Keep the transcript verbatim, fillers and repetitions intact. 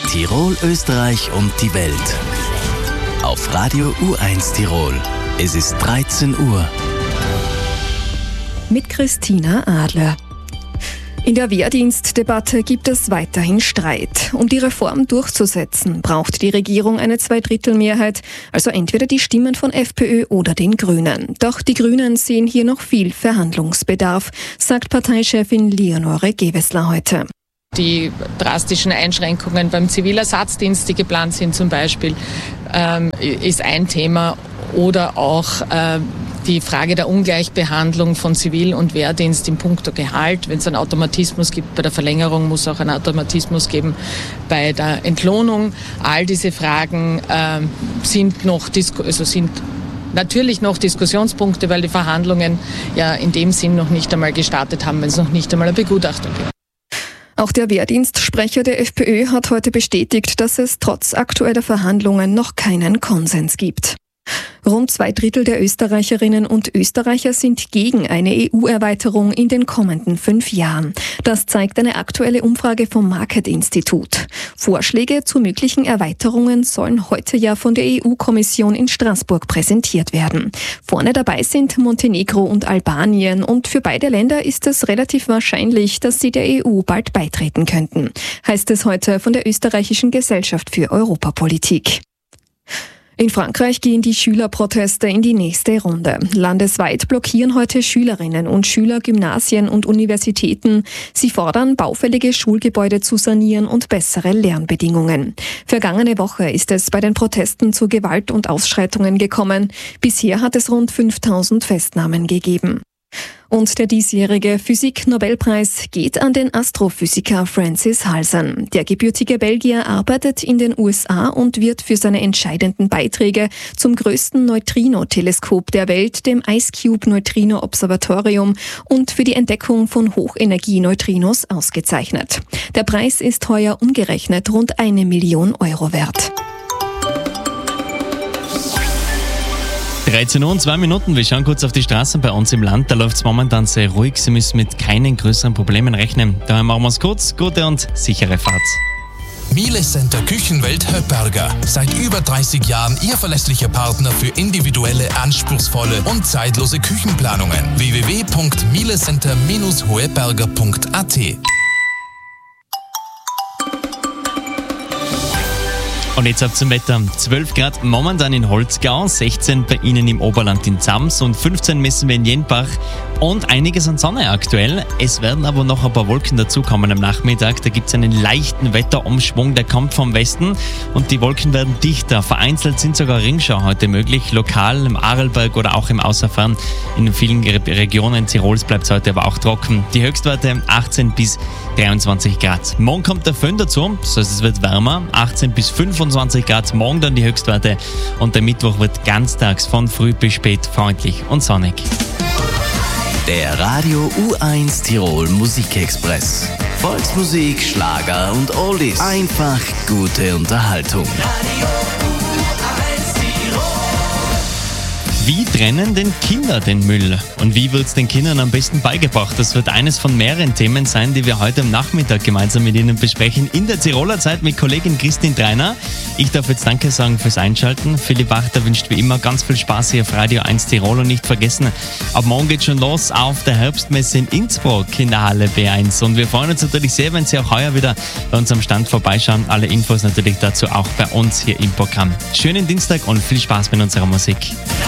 Tirol, Österreich und die Welt. Auf Radio U eins Tirol. Es ist dreizehn Uhr. Mit Christina Adler. In der Wehrdienstdebatte gibt es weiterhin Streit. Um die Reform durchzusetzen, braucht die Regierung eine Zweidrittelmehrheit, also entweder die Stimmen von FPÖ oder den Grünen. Doch die Grünen sehen hier noch viel Verhandlungsbedarf, sagt Parteichefin Leonore Gewessler heute. Die drastischen Einschränkungen beim Zivilersatzdienst, die geplant sind zum Beispiel, ähm, ist ein Thema. Oder auch äh, die Frage der Ungleichbehandlung von Zivil- und Wehrdienst in puncto Gehalt. Wenn es einen Automatismus gibt bei der Verlängerung, muss es auch einen Automatismus geben bei der Entlohnung. All diese Fragen äh, sind noch disku- also sind natürlich noch Diskussionspunkte, weil die Verhandlungen ja in dem Sinn noch nicht einmal gestartet haben, wenn es noch nicht einmal eine Begutachtung gibt. Auch der Wehrdienstsprecher der FPÖ hat heute bestätigt, dass es trotz aktueller Verhandlungen noch keinen Konsens gibt. Rund zwei Drittel der Österreicherinnen und Österreicher sind gegen eine E U-Erweiterung in den kommenden fünf Jahren. Das zeigt eine aktuelle Umfrage vom Market-Institut. Vorschläge zu möglichen Erweiterungen sollen heute ja von der E U-Kommission in Straßburg präsentiert werden. Vorne dabei sind Montenegro und Albanien und für beide Länder ist es relativ wahrscheinlich, dass sie der E U bald beitreten könnten, heißt es heute von der Österreichischen Gesellschaft für Europapolitik. In Frankreich gehen die Schülerproteste in die nächste Runde. Landesweit blockieren heute Schülerinnen und Schüler Gymnasien und Universitäten. Sie fordern, baufällige Schulgebäude zu sanieren und bessere Lernbedingungen. Vergangene Woche ist es bei den Protesten zu Gewalt und Ausschreitungen gekommen. Bisher hat es rund fünftausend Festnahmen gegeben. Und der diesjährige Physik-Nobelpreis geht an den Astrophysiker Francis Halsan. Der gebürtige Belgier arbeitet in den U S A und wird für seine entscheidenden Beiträge zum größten Neutrino-Teleskop der Welt, dem IceCube-Neutrino-Observatorium, und für die Entdeckung von Hochenergie-Neutrinos ausgezeichnet. Der Preis ist heuer umgerechnet rund eine Million Euro wert. dreizehn Uhr und zwei Minuten. Wir schauen kurz auf die Straßen bei uns im Land. Da läuft es momentan sehr ruhig. Sie müssen mit keinen größeren Problemen rechnen. Daher machen wir es kurz. Gute und sichere Fahrt. Miele Center Küchenwelt Höpperger. Seit über dreißig Jahren Ihr verlässlicher Partner für individuelle, anspruchsvolle und zeitlose Küchenplanungen. w w w punkt mielecenter Bindestrich hoeberger punkt a t. Und jetzt ab zum Wetter. zwölf Grad momentan in Holzgau, sechzehn bei Ihnen im Oberland in Zams und fünfzehn messen wir in Jenbach. Und einiges an Sonne aktuell. Es werden aber noch ein paar Wolken dazukommen am Nachmittag. Da gibt es einen leichten Wetterumschwung, der kommt vom Westen und die Wolken werden dichter. Vereinzelt sind sogar Ringschau heute möglich, lokal im Arlberg oder auch im Außerfern. In vielen Regionen Tirols bleibt es heute aber auch trocken. Die Höchstwerte achtzehn bis dreiundzwanzig Grad. Morgen kommt der Föhn dazu, das heißt es wird wärmer, achtzehn bis fünfundzwanzig Grad. Morgen dann die Höchstwerte und der Mittwoch wird ganztags von früh bis spät freundlich und sonnig. Der Radio U eins Tirol Musikexpress. Volksmusik, Schlager und Oldies. Einfach gute Unterhaltung. Radio U eins Tirol. Wie trennen denn Kinder den Müll? Und wie wird es den Kindern am besten beigebracht? Das wird eines von mehreren Themen sein, die wir heute am Nachmittag gemeinsam mit Ihnen besprechen. In der Tiroler Zeit mit Kollegin Christine Dreiner. Ich darf jetzt Danke sagen fürs Einschalten. Philipp Wachter wünscht wie immer ganz viel Spaß hier auf Radio eins Tirol. Und nicht vergessen, ab morgen geht schon los auf der Herbstmesse in Innsbruck in der Halle B eins. Und wir freuen uns natürlich sehr, wenn Sie auch heuer wieder bei uns am Stand vorbeischauen. Alle Infos natürlich dazu auch bei uns hier im Programm. Schönen Dienstag und viel Spaß mit unserer Musik.